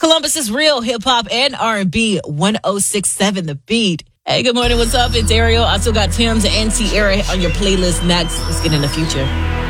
Columbus's real hip-hop and R&B, 106.7 The Beat. Hey, good morning. What's up? It's Ariel. I still got Tim's and Sierra on your playlist next. Let's get in the future.